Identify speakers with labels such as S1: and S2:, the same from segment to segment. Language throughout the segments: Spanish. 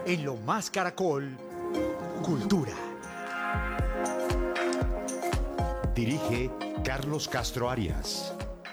S1: En Lo Más Caracol, Cultura. Dirige Carlos Castro Arias.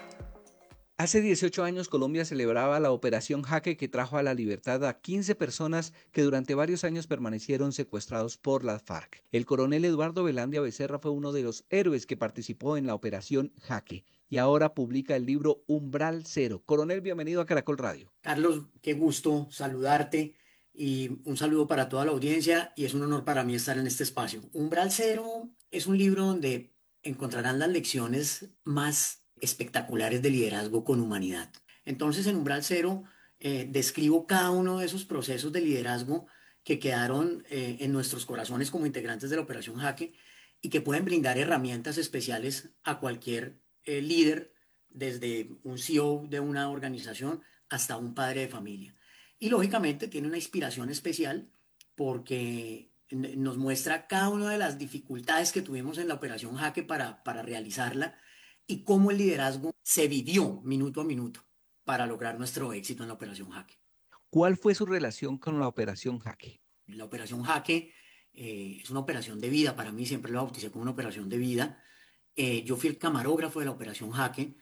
S2: Hace 18 años Colombia celebraba la Operación Jaque, que trajo a la libertad a 15 personas que durante varios años permanecieron secuestrados por las FARC. El coronel Eduardo Velandia Becerra fue uno de los héroes que participó en la Operación Jaque y ahora publica el libro Umbral Cero. Coronel, bienvenido a Caracol Radio.
S3: Carlos, qué gusto saludarte y un saludo para toda la audiencia y es un honor para mí estar en este espacio. Umbral Cero es un libro donde encontrarán las lecciones más espectaculares de liderazgo con humanidad. Entonces, en Umbral Cero describo cada uno de esos procesos de liderazgo que quedaron en nuestros corazones como integrantes de la Operación Jaque y que pueden brindar herramientas especiales a cualquier líder, desde un CEO de una organización hasta un padre de familia. Y lógicamente tiene una inspiración especial porque nos muestra cada una de las dificultades que tuvimos en la Operación Jaque para realizarla y cómo el liderazgo se vivió minuto a minuto para lograr nuestro éxito en la Operación Jaque.
S2: ¿Cuál fue su relación con la Operación Jaque?
S3: La Operación Jaque es una operación de vida, para mí siempre lo bauticé como una operación de vida. Yo fui el camarógrafo de la Operación Jaque,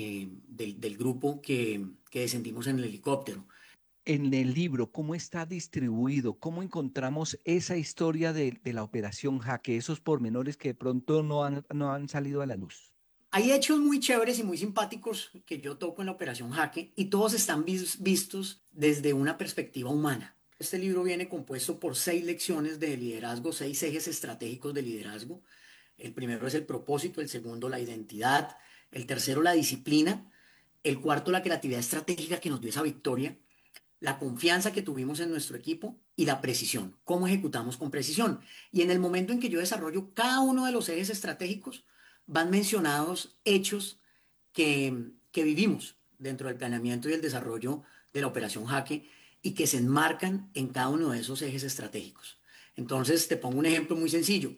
S3: del grupo que descendimos en el helicóptero.
S2: En el libro, ¿cómo está distribuido? ¿Cómo encontramos esa historia de la Operación Jaque, esos pormenores que de pronto no han salido a la luz?
S3: Hay hechos muy chéveres y muy simpáticos que yo toco en la Operación Jaque y todos están vistos desde una perspectiva humana. Este libro viene compuesto por 6 lecciones de liderazgo, 6 ejes estratégicos de liderazgo. El primero es el propósito, el segundo la identidad, el tercero la disciplina, el cuarto la creatividad estratégica que nos dio esa victoria, la confianza que tuvimos en nuestro equipo y la precisión, cómo ejecutamos con precisión. Y en el momento en que yo desarrollo cada uno de los ejes estratégicos, van mencionados hechos que vivimos dentro del planeamiento y el desarrollo de la Operación Jaque y que se enmarcan en cada uno de esos ejes estratégicos. Entonces, te pongo un ejemplo muy sencillo.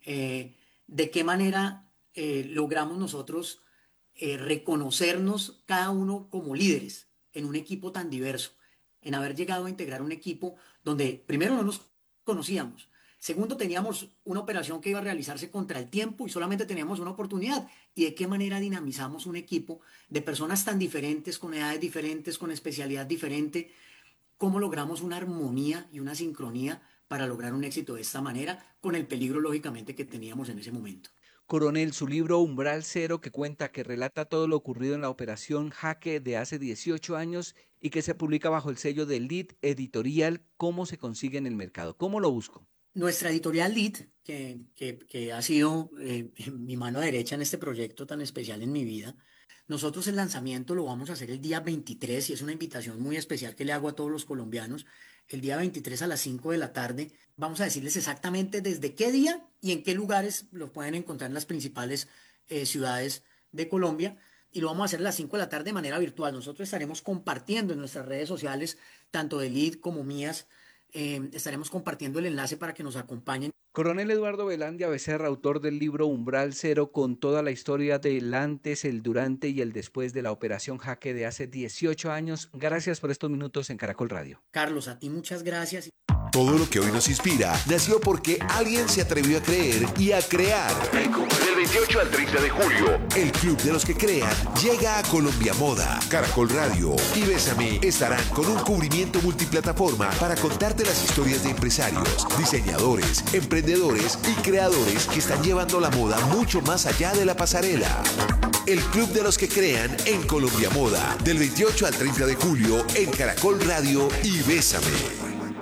S3: ¿De qué manera logramos nosotros reconocernos cada uno como líderes en un equipo tan diverso? En haber llegado a integrar un equipo donde primero no nos conocíamos, segundo teníamos una operación que iba a realizarse contra el tiempo y solamente teníamos una oportunidad. ¿Y de qué manera dinamizamos un equipo de personas tan diferentes, con edades diferentes, con especialidad diferente? ¿Cómo logramos una armonía y una sincronía para lograr un éxito de esta manera, con el peligro lógicamente que teníamos en ese momento?
S2: Coronel, su libro Umbral Cero, que relata todo lo ocurrido en la Operación Jaque de hace 18 años y que se publica bajo el sello de Lead Editorial, ¿cómo se consigue en el mercado? ¿Cómo lo busco?
S3: Nuestra editorial Lead, que ha sido mi mano derecha en este proyecto tan especial en mi vida, nosotros el lanzamiento lo vamos a hacer el día 23 y es una invitación muy especial que le hago a todos los colombianos. El día 23 a las 5 de la tarde vamos a decirles exactamente desde qué día y en qué lugares lo pueden encontrar en las principales ciudades de Colombia. Y lo vamos a hacer a las 5 de la tarde de manera virtual. Nosotros estaremos compartiendo en nuestras redes sociales, tanto de Lead como mías, estaremos compartiendo el enlace para que nos acompañen.
S2: Coronel Eduardo Velandia Becerra, autor del libro Umbral Cero, con toda la historia del antes, el durante y el después de la Operación Jaque de hace 18 años. Gracias por estos minutos en Caracol Radio.
S3: Carlos, a ti muchas gracias.
S4: Todo lo que hoy nos inspira nació porque alguien se atrevió a creer y a crear. Del 28 al 30 de julio, el Club de los que Crean llega a Colombia Moda. Caracol Radio y Bésame estarán con un cubrimiento multiplataforma para contarte las historias de empresarios, diseñadores, emprendedores y creadores que están llevando la moda mucho más allá de la pasarela. El Club de los que Crean en Colombia Moda, del 28 al 30 de julio en Caracol Radio y Bésame.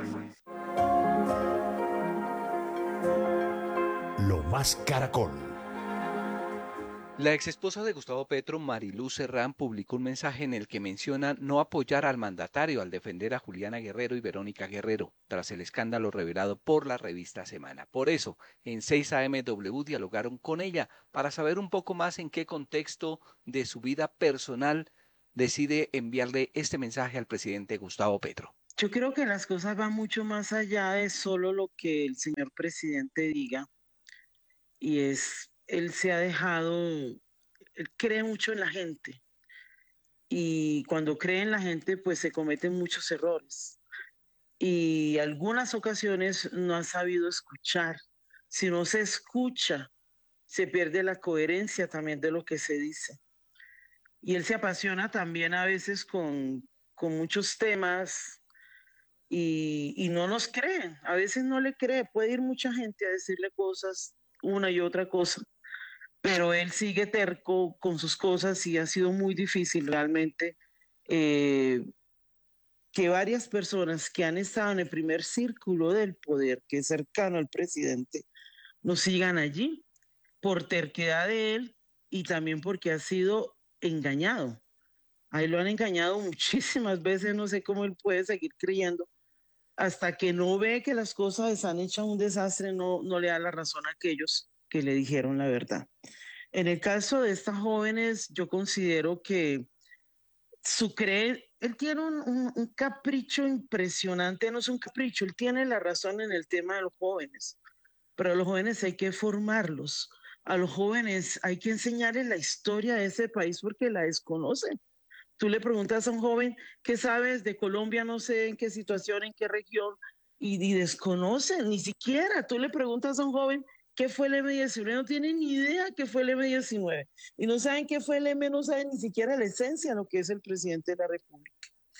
S1: Lo Más Caracol.
S2: La exesposa de Gustavo Petro, Mariluz Serrán, publicó un mensaje en el que menciona no apoyar al mandatario al defender a Juliana Guerrero y Verónica Guerrero, tras el escándalo revelado por la revista Semana. Por eso, en 6 AM dialogaron con ella para saber un poco más en qué contexto de su vida personal decide enviarle este mensaje al presidente Gustavo Petro.
S5: Yo creo que las cosas van mucho más allá de solo lo que el señor presidente diga, y él se ha dejado, él cree mucho en la gente, y cuando cree en la gente, pues se cometen muchos errores. y algunas ocasiones no ha sabido escuchar. Si no se escucha, se pierde la coherencia también de lo que se dice. Y él se apasiona también a veces con muchos temas y no nos cree, a veces no le cree, puede ir mucha gente a decirle cosas, una y otra cosa, pero él sigue terco con sus cosas y ha sido muy difícil realmente eh, que varias personas que han estado en el primer círculo del poder, que es cercano al presidente, no sigan allí por terquedad de él y también porque ha sido engañado. Ahí lo han engañado muchísimas veces, no sé cómo él puede seguir creyendo. Hasta que no ve que las cosas están hechas un desastre, no le da la razón a aquellos que le dijeron la verdad. En el caso de estas jóvenes, yo considero que él tiene un capricho impresionante, no es un capricho, él tiene la razón en el tema de los jóvenes, pero a los jóvenes hay que formarlos, a los jóvenes hay que enseñarles la historia de ese país porque la desconocen. Tú le preguntas a un joven, ¿qué sabes de Colombia? No sé en qué situación, en qué región, y desconocen, ni siquiera. Tú le preguntas a un joven, ¿qué fue el M-19? No tienen ni idea qué fue el M-19. Y no saben qué fue el M, no saben ni siquiera la esencia de lo que es el presidente de la República.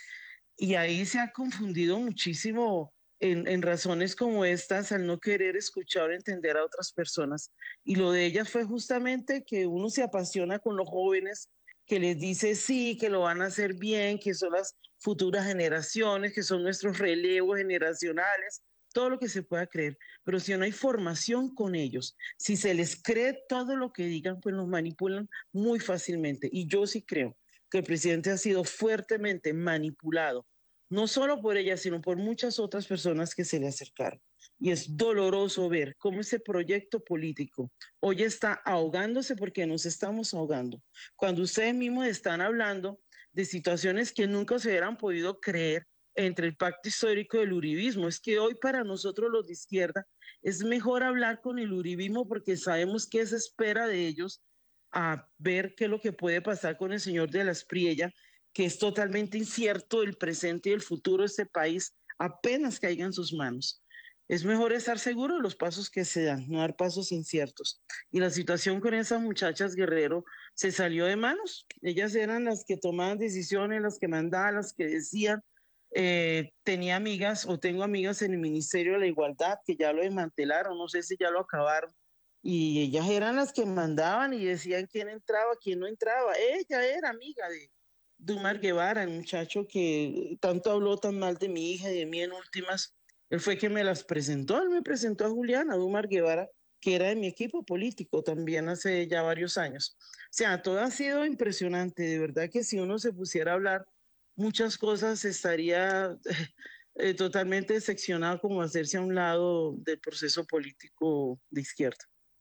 S5: Y ahí se ha confundido muchísimo en razones como estas al no querer escuchar o entender a otras personas. Y lo de ella fue justamente que uno se apasiona con los jóvenes, que les dice sí, que lo van a hacer bien, que son las futuras generaciones, que son nuestros relevos generacionales, todo lo que se pueda creer. Pero si no hay formación con ellos, si se les cree todo lo que digan, pues los manipulan muy fácilmente. Y yo sí creo que el presidente ha sido fuertemente manipulado, no solo por ella, sino por muchas otras personas que se le acercaron. Y es doloroso ver cómo ese proyecto político hoy está ahogándose porque nos estamos ahogando. Cuando ustedes mismos están hablando de situaciones que nunca se hubieran podido creer entre el pacto histórico del uribismo, es que hoy para nosotros los de izquierda es mejor hablar con el uribismo porque sabemos qué se espera de ellos a ver qué es lo que puede pasar con el señor de la Espriella, que es totalmente incierto el presente y el futuro de este país apenas caiga en sus manos. Es mejor estar seguro de los pasos que se dan, no dar pasos inciertos. Y la situación con esas muchachas Guerrero se salió de manos. Ellas eran las que tomaban decisiones, las que mandaban, las que decían. Tenía amigas o tengo amigas en el Ministerio de la Igualdad que ya lo desmantelaron, no sé si ya lo acabaron y ellas eran las que mandaban y decían quién entraba, quién no entraba. Ella era amiga de Dumar Guevara, el muchacho que tanto habló tan mal de mi hija y de mí en últimas. Él fue quien me las presentó, él me presentó a Juliana Dumar Guevara, que era de mi equipo político también hace ya varios años. O sea, todo ha sido impresionante, de verdad que si uno se pusiera a hablar muchas cosas estaría totalmente seccionado como hacerse a un lado del proceso político de izquierda.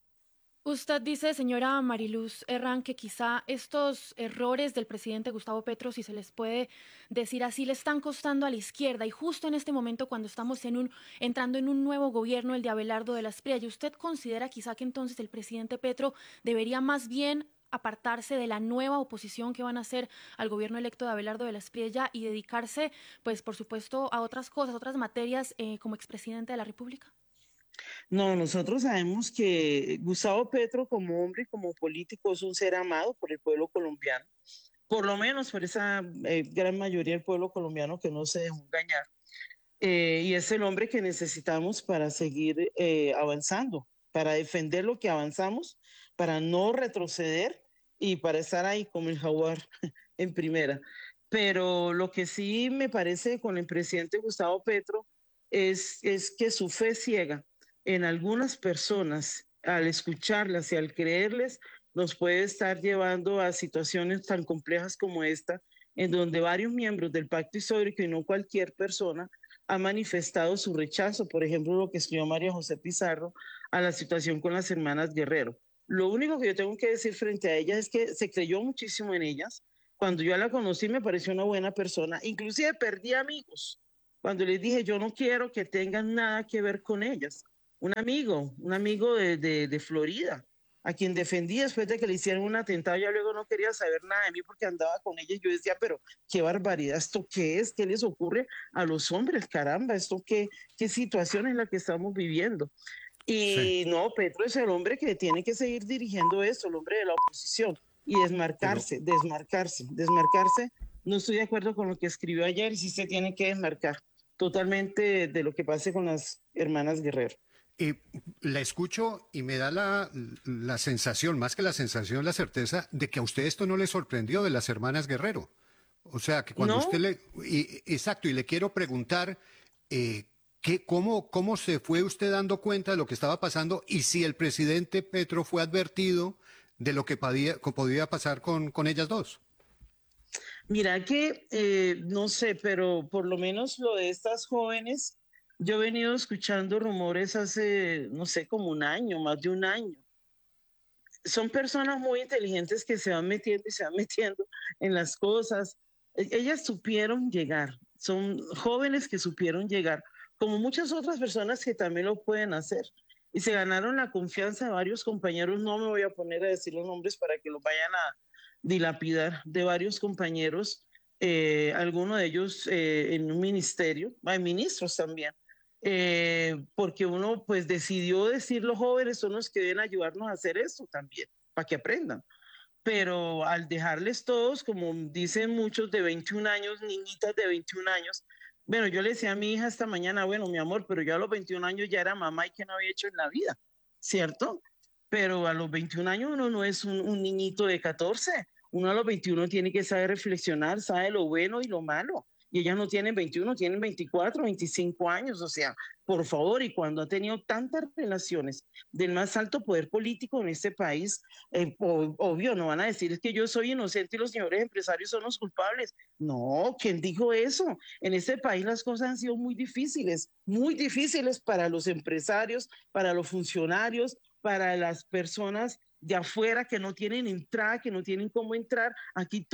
S6: Usted dice, señora Mariluz Herrán, que quizá estos errores del presidente Gustavo Petro, si se les puede decir así, le están costando a la izquierda. Y justo en este momento, cuando estamos entrando en un nuevo gobierno, el de Abelardo de la Espriella, ¿usted considera quizá que entonces el presidente Petro debería más bien apartarse de la nueva oposición que van a hacer al gobierno electo de Abelardo de la Espriella y dedicarse, pues, por supuesto, a otras cosas, otras materias como expresidente de la República?
S5: No, nosotros sabemos que Gustavo Petro como hombre y como político es un ser amado por el pueblo colombiano, por lo menos por esa gran mayoría del pueblo colombiano que no se dejó engañar. Y es el hombre que necesitamos para seguir avanzando, para defender lo que avanzamos, para no retroceder y para estar ahí como el jaguar en primera. Pero lo que sí me parece con el presidente Gustavo Petro es que su fe ciega en algunas personas, al escucharlas y al creerles, nos puede estar llevando a situaciones tan complejas como esta, en donde varios miembros del pacto histórico y no cualquier persona ha manifestado su rechazo, por ejemplo, lo que escribió María José Pizarro a la situación con las hermanas Guerrero. Lo único que yo tengo que decir frente a ellas es que se creyó muchísimo en ellas. Cuando yo la conocí me pareció una buena persona, inclusive perdí amigos cuando les dije yo no quiero que tengan nada que ver con ellas. Un amigo de Florida, a quien defendí después de que le hicieron un atentado, ya luego no quería saber nada de mí porque andaba con ella y yo decía, pero qué barbaridad, ¿esto qué es? ¿Qué les ocurre a los hombres? Caramba, ¿esto qué situación es la que estamos viviendo?
S1: Sí,
S5: Y no, Petro es el hombre que tiene que seguir dirigiendo esto, el hombre de la oposición, y
S1: pero,
S5: desmarcarse. No estoy de acuerdo con lo que escribió ayer y sí se tiene que desmarcar totalmente de lo que pase con las hermanas Guerrero.
S1: y la escucho y me da la sensación, más que la sensación, la certeza de que a usted esto no le sorprendió de las hermanas Guerrero. O sea, que cuando usted
S5: No,
S1: exacto, y le quiero preguntar, ¿cómo se fue usted dando cuenta de lo que estaba pasando y si el presidente Petro fue advertido de lo que podía pasar con ellas dos?
S5: mira que, no sé, pero por lo menos lo de estas jóvenes, yo he venido escuchando rumores hace, no sé, como un año, más de un año. Son personas muy inteligentes que se van metiendo y se van metiendo en las cosas. Ellas supieron llegar, son jóvenes que supieron llegar, como muchas otras personas que también lo pueden hacer. Y se ganaron la confianza de varios compañeros, no me voy a poner a decir los nombres para que los vayan a dilapidar, de varios compañeros, algunos de ellos en un ministerio, hay ministros también, porque uno pues decidió decir los jóvenes son los que deben ayudarnos a hacer esto también, para que aprendan. Pero al dejarles todos, como dicen muchos de 21 años, niñitas de 21 años, bueno, yo le decía a mi hija esta mañana, bueno, mi amor, pero yo a los 21 años ya era mamá y que no había hecho en la vida, ¿cierto? Pero a los 21 años uno no es un niñito de 14, uno a los 21 tiene que saber reflexionar, sabe lo bueno y lo malo. Y ellas no tienen 21, tienen 24, 25 años, o sea, por favor, y cuando ha tenido tantas relaciones del más alto poder político en este país, obvio, no van a decir es que yo soy inocente y los señores empresarios son los culpables. No, ¿quién dijo eso? En este país las cosas han sido muy difíciles para los empresarios, para los funcionarios, para las personas de afuera que no tienen entrada, que no tienen cómo entrar. Aquí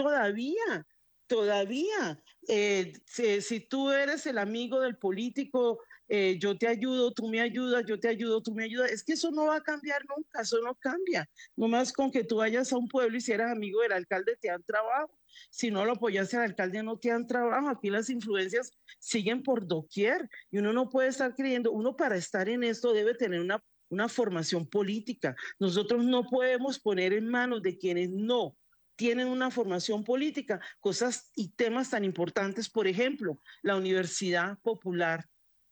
S5: todavía, si tú eres el amigo del político, yo te ayudo, tú me ayudas, yo te ayudo, tú me ayudas. Es que eso no va a cambiar nunca, eso no cambia. Nomás con que tú vayas a un pueblo y si eres amigo del alcalde te dan trabajo. Si no lo apoyas al alcalde no te dan trabajo. Aquí las influencias siguen por doquier y uno no puede estar creyendo, uno para estar en esto debe tener una formación política. Nosotros no podemos poner en manos de quienes no tienen una formación política cosas y temas tan importantes, por ejemplo, la Universidad Popular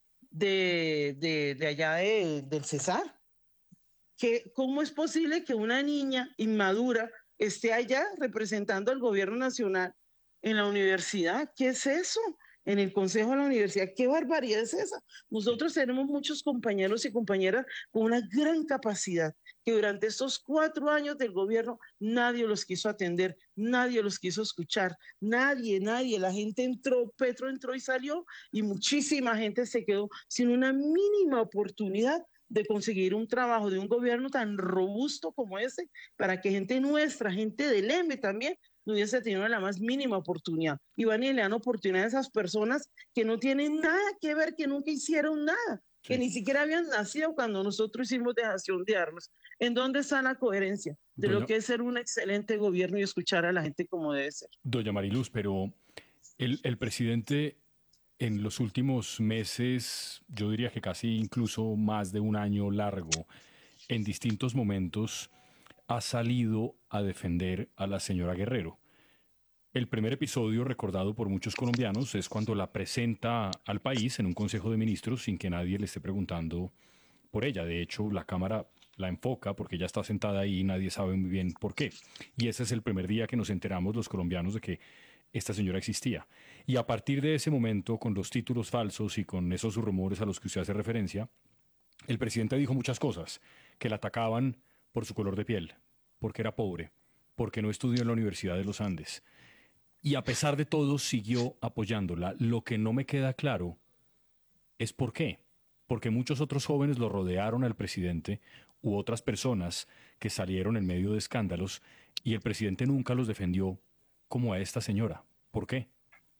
S5: de allá del Cesar. ¿Cómo es posible que una niña inmadura esté allá representando al gobierno nacional en la universidad? ¿Qué es eso? En el consejo de la universidad, ¿qué barbaridad es esa? Nosotros tenemos muchos compañeros y compañeras con una gran capacidad que durante estos 4 años del gobierno nadie los quiso atender, nadie los quiso escuchar, nadie, la gente entró, Petro entró y salió y muchísima gente se quedó sin una mínima oportunidad de conseguir un trabajo de un gobierno tan robusto como este, para que gente nuestra, gente del EME también, no hubiese tenido la más mínima oportunidad. Y van y le dan oportunidad a esas personas que no tienen nada que ver, que nunca hicieron nada, que
S7: Sí.
S5: ni siquiera habían nacido cuando nosotros hicimos dejación de armas. ¿En dónde está la coherencia de lo
S7: Doña,
S5: que es ser un excelente gobierno y escuchar a la gente como debe ser?
S7: doña Mariluz, pero el presidente en los últimos meses, yo diría que casi incluso más de un año largo, en distintos momentos, ha salido a defender a la señora Guerrero. El primer episodio recordado por muchos colombianos es cuando la presenta al país en un Consejo de Ministros sin que nadie le esté preguntando por ella. De hecho, la cámara la enfoca porque ella está sentada ahí y nadie sabe muy bien por qué. Y ese es el primer día que nos enteramos los colombianos de que esta señora existía. Y a partir de ese momento, con los títulos falsos y con esos rumores a los que usted hace referencia, el presidente dijo muchas cosas, que la atacaban por su color de piel, porque era pobre, porque no estudió en la Universidad de los Andes. Y a pesar de todo, siguió apoyándola. Lo que no me queda claro es por qué. Porque muchos otros jóvenes lo rodearon al presidente u otras personas que salieron en medio de escándalos y el presidente nunca los defendió como a esta señora. ¿Por qué?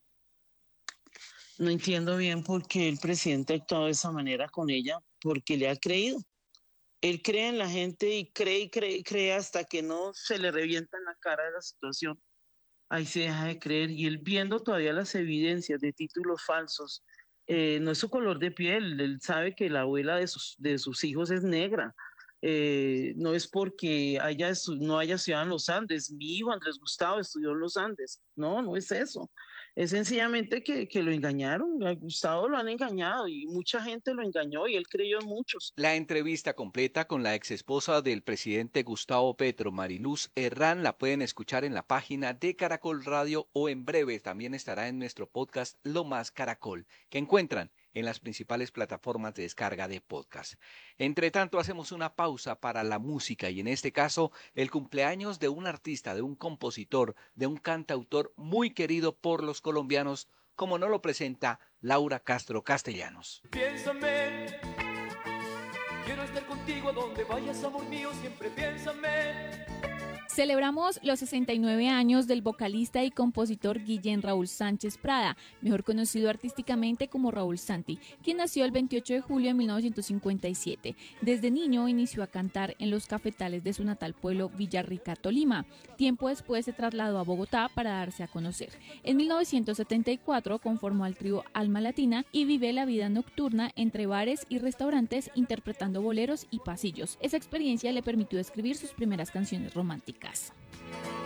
S5: No entiendo bien por qué el presidente ha actuado de esa manera con ella, porque le ha creído. Él cree en la gente y cree hasta que no se le revienta en la cara de la situación. Ahí se deja de creer y él viendo todavía las evidencias de títulos falsos, no es su color de piel, él sabe que la abuela de sus hijos es negra. No es porque no haya estudiado en los Andes, mi hijo Andrés Gustavo estudió en los Andes, no es eso. Es sencillamente que lo engañaron, a Gustavo lo han engañado y mucha gente lo engañó y él creyó en muchos.
S2: La entrevista completa con la exesposa del presidente Gustavo Petro, Mariluz Herrán, la pueden escuchar en la página de Caracol Radio o en breve también estará en nuestro podcast Lo Más Caracol, que encuentran en las principales plataformas de descarga de podcast. Entre tanto, hacemos una pausa para la música y en este caso el cumpleaños de un artista, de un compositor, de un cantautor muy querido por los colombianos, como nos lo presenta Laura Castro Castellanos.
S8: Piénsame, quiero estar contigo donde vayas, amor mío, siempre piénsame.
S9: Celebramos los 69 años del vocalista y compositor Guillén Raúl Sánchez Prada, mejor conocido artísticamente como Raúl Santi, quien nació el 28 de julio de 1957. Desde niño inició a cantar en los cafetales de su natal pueblo Villarrica, Tolima. Tiempo después se trasladó a Bogotá para darse a conocer. En 1974 conformó al trío Alma Latina y vive la vida nocturna entre bares y restaurantes interpretando boleros y pasillos. Esa experiencia le permitió escribir sus primeras canciones románticas.